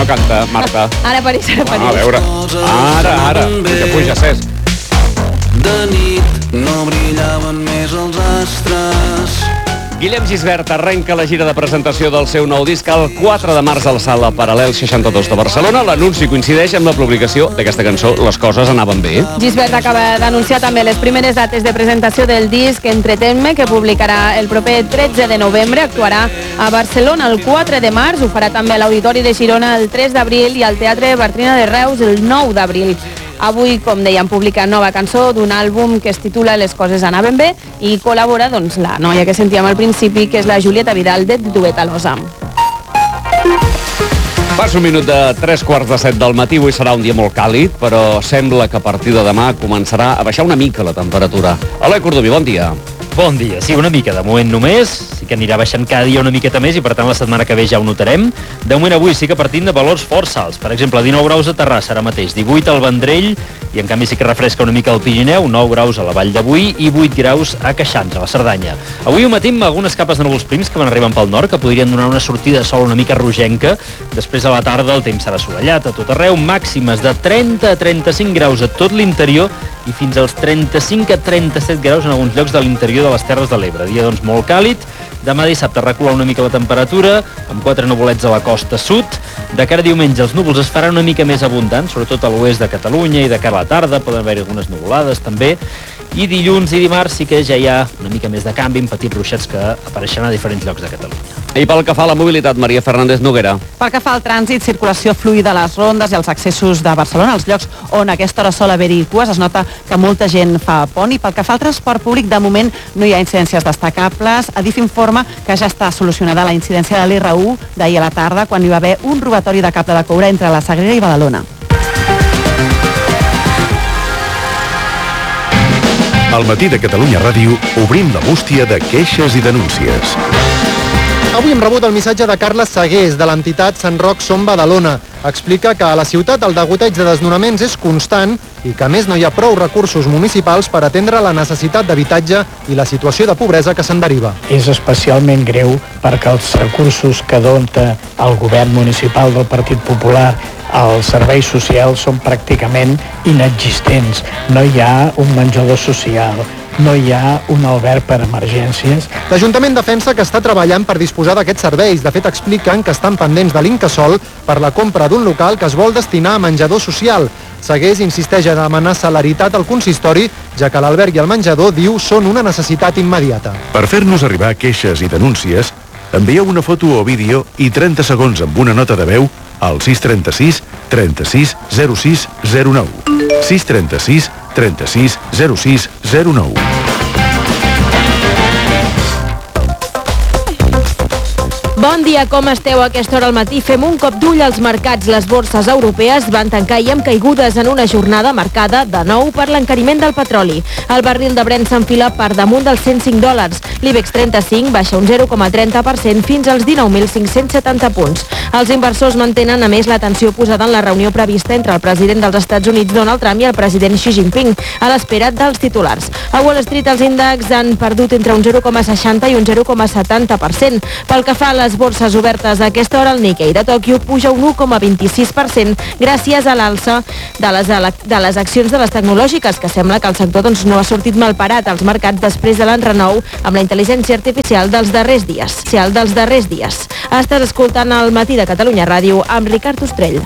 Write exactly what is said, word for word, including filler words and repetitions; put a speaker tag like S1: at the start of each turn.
S1: no canta, Marta.
S2: Ara París, ara París.
S1: Ah, a veure, ara, ara, puja, puja, Cesc.
S3: De nit no brillaven més els astres.
S1: Guillem Gisbert arrenca la gira de presentació del seu nou disc el quatre de març al Sala Paral·lel seixanta-dos de Barcelona. L'anunci coincideix amb la publicació d'aquesta cançó Les coses anaven bé.
S2: Gisbert acaba d'anunciar també les primeres dates de presentació del disc Entretenme, que publicarà el proper tretze de novembre. Actuarà a Barcelona el quatre de març, ho farà també a l'Auditori de Girona el tres d'abril i al Teatre Bartrina de Reus el nou d'abril. Avui, com dèiem, publica nova cançó d'un àlbum que es titula Les coses anaven bé i col·labora doncs, la noia que sentíem al principi, que és la Julieta Vidal de Duet a l'Osa.
S1: Passa un minut de tres quarts de set del matí. Avui serà un dia molt càlid, però sembla que a partir de demà començarà a baixar una mica la temperatura. Eloi Cordomí, bon dia.
S4: Bon dia. Sí, una mica. De moment només. Sí que anirà baixant cada dia una miqueta més i per tant la setmana que ve ja ho notarem. De moment avui sí que partim de valors força alts. Per exemple, dinou graus a Terrassa ara mateix, divuit al Vendrell i en canvi sí que refresca una mica al Pirineu, nou graus a la Vall de Boí i vuit graus a Queixans, a la Cerdanya. Avui ho matim amb algunes capes de núvols prims que van arribant pel nord, que podrien donar una sortida de sol una mica rogenca. Després a la tarda el temps serà assolellat a tot arreu, màximes de trenta a trenta-cinc graus a tot l'interior i fins als trenta-cinc a trenta-set graus en alguns llocs de l'interior de les Terres de l'Ebre. Dia doncs molt càlid. Demà dissabte recula una mica la temperatura, amb quatre nuvolets a la costa sud. De cara a diumenge els núvols es faran una mica més abundants, sobretot a l'oest de Catalunya i de cara a la tarda, poden haver-hi algunes nuvolades també. I dilluns i dimarts sí que ja hi ha una mica més de canvi, amb petits ruixats que apareixeran a diferents llocs de Catalunya.
S1: I pel que fa a la mobilitat, Maria Fernández Noguera.
S5: Pel que fa al trànsit, circulació fluida a les rondes i als accessos de Barcelona, els llocs on a aquesta hora sol haver-hi cues, es nota que molta gent fa pont. I pel que fa al transport públic, de moment no hi ha incidències destacables. Adif informa que ja està solucionada la incidència de l'R u d'ahir a la tarda, quan hi va haver un robatori de cable de coure entre la Sagrera i Badalona.
S6: Al matí de Catalunya Ràdio obrim la bústia de queixes i denúncies.
S7: Avui hem rebut el missatge de Carles Segués, de l'entitat Sant Roc Som Badalona. Explica que a la ciutat el degoteig de desnonaments és constant i que a més no hi ha prou recursos municipals per atendre la necessitat d'habitatge i la situació de pobresa que se'n deriva.
S8: És especialment greu perquè els recursos que dona el govern municipal del Partit Popular els serveis socials són pràcticament inexistents. No hi ha un menjador social, no hi ha un alberg per emergències.
S7: L'Ajuntament defensa que està treballant per disposar d'aquests serveis. De fet, expliquen que estan pendents de l'Incasòl per la compra d'un local que es vol destinar a menjador social. Segués insisteix a demanar celeritat al consistori, ja que l'alberg i el menjador, diu, són una necessitat immediata.
S6: Per fer-nos arribar queixes i denúncies, envieu una foto o vídeo i trenta segons amb una nota de veu al sis trenta-sis trenta-sis zero sis zero nou. sis trenta-sis trenta-sis zero sis zero nou.
S2: Bon dia, com esteu a aquesta hora al matí? Fem un cop d'ull als mercats. Les borses europees van tancar i amb caigudes en una jornada marcada de nou per l'encariment del petroli. El barril de Brent s'enfila per damunt dels cent cinc dòlars. L'IBEX trenta-cinc baixa un zero coma trenta per cent fins als dinou mil cinc-cents setanta punts. Els inversors mantenen a més l'atenció posada en la reunió prevista entre el president dels Estats Units, Donald Trump, i el president Xi Jinping, a l'espera dels titulars. A Wall Street els índexs han perdut entre un zero coma seixanta i un zero coma setanta per cent. Pel que fa a les borses obertes a aquesta hora, el Nikkei de Tòquio puja un u coma vint-i-sis per cent gràcies a l'alça de les, de les accions de les tecnològiques, que sembla que el sector doncs, no ha sortit mal parat als mercats després de l'enrenou amb la intel·ligència artificial dels darrers dies. Dels darrers dies. Estàs escoltant el matí de Catalunya Ràdio amb Ricard Ostrell.